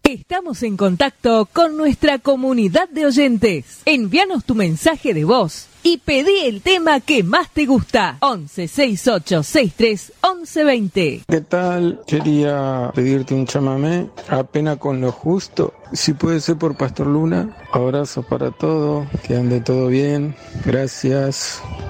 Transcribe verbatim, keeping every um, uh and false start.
Estamos en contacto con nuestra comunidad de oyentes. Envíanos tu mensaje de voz y pedí el tema que más te gusta. once sesenta y ocho sesenta y tres once veinte. ¿Qué tal? Quería pedirte un chamamé, apenas con lo justo. Si puede ser por Pastor Luna. Abrazos para todos, que ande todo bien. Gracias.